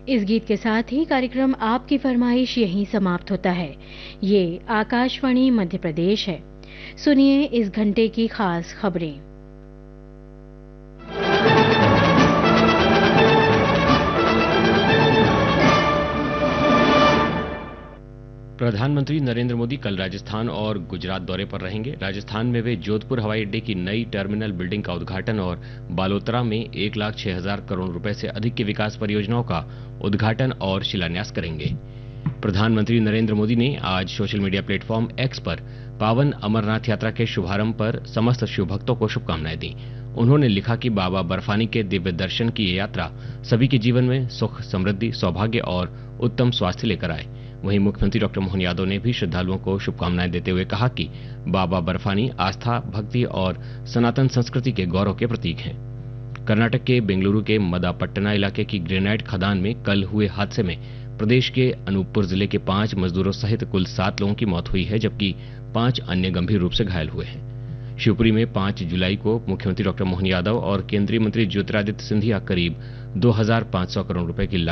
इस गीत के साथ ही कार्यक्रम आपकी फरमाइश यहीं समाप्त होता है। ये आकाशवाणी मध्य प्रदेश है। सुनिए इस घंटे की खास खबरें। प्रधानमंत्री नरेंद्र मोदी कल राजस्थान और गुजरात दौरे पर रहेंगे। राजस्थान में वे जोधपुर हवाई अड्डे की नई टर्मिनल बिल्डिंग का उद्घाटन और बालोतरा में 1,06,000 करोड़ रुपए से अधिक की विकास परियोजनाओं का उद्घाटन और शिलान्यास करेंगे। प्रधानमंत्री नरेंद्र मोदी ने आज सोशल मीडिया प्लेटफॉर्म एक्स पर पावन अमरनाथ यात्रा के शुभारंभ पर समस्त शिव भक्तों को शुभकामनाएं दी। उन्होंने लिखा कि बाबा बर्फानी के दिव्य दर्शन की ये यात्रा सभी के जीवन में सुख, समृद्धि, सौभाग्य और उत्तम स्वास्थ्य लेकर आए। वहीं मुख्यमंत्री डॉक्टर मोहन यादव ने भी श्रद्धालुओं को शुभकामनाएं देते हुए कहा कि बाबा बर्फानी आस्था, भक्ति और सनातन संस्कृति के गौरव के प्रतीक हैं। कर्नाटक के बेंगलुरु के मदापट्टना इलाके की ग्रेनाइट खदान में कल हुए हादसे में प्रदेश के अनूपपुर जिले के 5 मजदूरों सहित कुल 7 लोगों की मौत हुई है, जबकि 5 अन्य गंभीर रूप से घायल हुए हैं। शिवपुरी में 5 जुलाई को मुख्यमंत्री डॉक्टर मोहन यादव और केंद्रीय मंत्री ज्योतिरादित्य सिंधिया करीब 2,500 करोड़ रुपए की